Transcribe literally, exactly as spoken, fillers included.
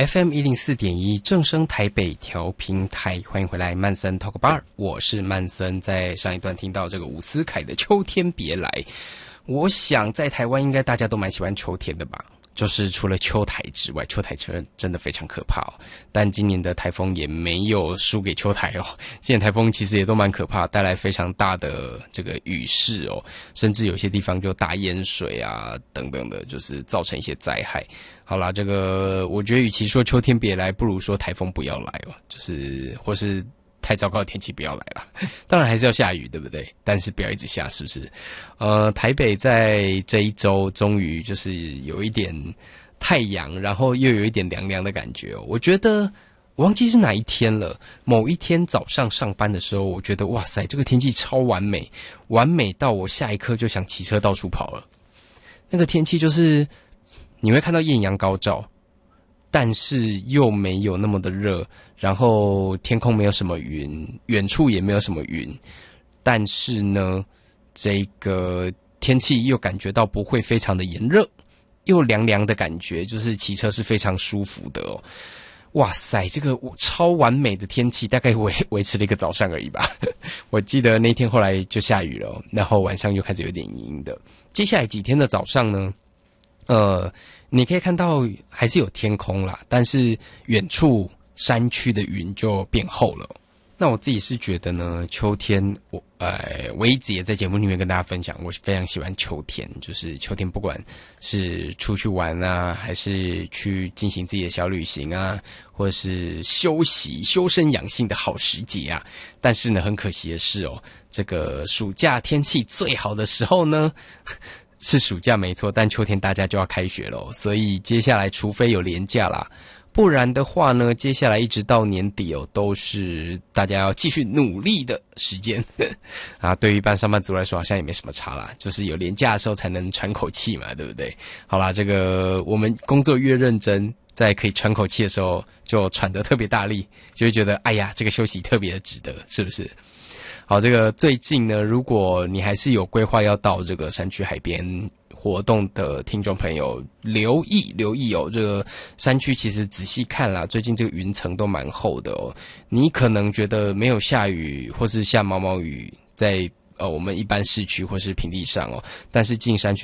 F M 一零四点一正声台北调频台，欢迎回来曼森 Talk Bar， 我是曼森。在上一段听到这个伍思凯的《秋天别来》，我想在台湾应该大家都蛮喜欢秋天的吧。就是除了秋台之外，秋台真真的非常可怕哦。但今年的台风也没有输给秋台哦。今年台风其实也都蛮可怕，带来非常大的这个雨势哦，甚至有些地方就大淹水啊等等的，就是造成一些灾害。好啦，这个我觉得与其说秋天别来，不如说台风不要来哦，就是或是太糟糕的天气不要来啦。当然还是要下雨，对不对？但是不要一直下，是不是？呃，台北在这一周终于就是有一点太阳，然后又有一点凉凉的感觉哦。我觉得我忘记是哪一天了，某一天早上上班的时候，我觉得哇塞，这个天气超完美，完美到我下一刻就想骑车到处跑了。那个天气就是你会看到艳阳高照，但是又没有那么的热，然后天空没有什么云，远处也没有什么云，但是呢，这个天气又感觉到不会非常的炎热，又凉凉的感觉，就是骑车是非常舒服的哦。哇塞，这个超完美的天气大概维维持了一个早上而已吧。我记得那天后来就下雨了哦，然后晚上又开始有点阴阴的。接下来几天的早上呢，呃，你可以看到还是有天空啦，但是远处山区的云就变厚了。那我自己是觉得呢，秋天我呃，我一直也在节目里面跟大家分享，我非常喜欢秋天，就是秋天不管是出去玩啊，还是去进行自己的小旅行啊，或者是休息修身养性的好时节啊。但是呢，很可惜的是哦，这个暑假天气最好的时候呢，是暑假没错，但秋天大家就要开学了，所以接下来除非有连假啦，不然的话呢，接下来一直到年底哦，都是大家要继续努力的时间啊。对于一般上班族来说，好像也没什么差啦，就是有连假的时候才能喘口气嘛，对不对？好啦，这个我们工作越认真，在可以喘口气的时候，就喘得特别大力，就会觉得哎呀，这个休息特别的值得，是不是？好，这个最近呢，如果你还是有规划要到这个山区海边活动的听众朋友，留意留意哦，这个山区其实仔细看啦，最近这个云层都蛮厚的哦。你可能觉得没有下雨或是下毛毛雨在呃我们一般市区或是平地上哦，但是进山区